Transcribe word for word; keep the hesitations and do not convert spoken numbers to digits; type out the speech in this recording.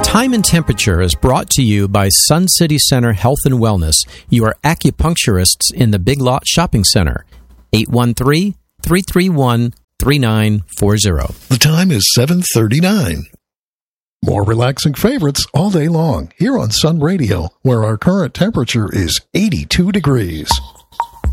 Time and Temperature is brought to you by Sun City Center Health and Wellness, your acupuncturists in the Big Lot Shopping Center. eight one three, three three one, three nine four zero. The time is seven thirty-nine. More relaxing favorites all day long here on Sun Radio, where our current temperature is eighty-two degrees.